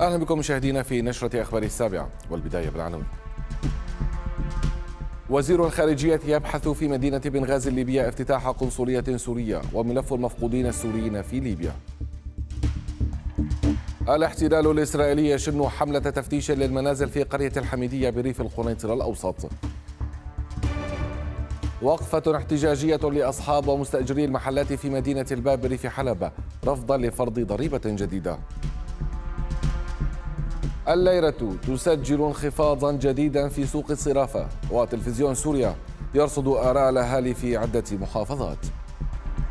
أهلا بكم مشاهدينا في نشرة أخبار السابعة، والبداية بالعناوين. وزير الخارجية يبحث في مدينة بنغازي الليبية افتتاح قنصلية سورية، وملف المفقودين السوريين في ليبيا. الاحتلال الإسرائيلي يشن حملة تفتيش للمنازل في قرية الحميدية بريف القنيطرة الأوسط. وقفة احتجاجية لأصحاب ومستأجري المحلات في مدينة الباب بريف حلب رفضا لفرض ضريبة جديدة. الليرة تسجل انخفاضا جديدا في سوق الصرافة، وتلفزيون سوريا يرصد آراء الأهالي في عدة محافظات.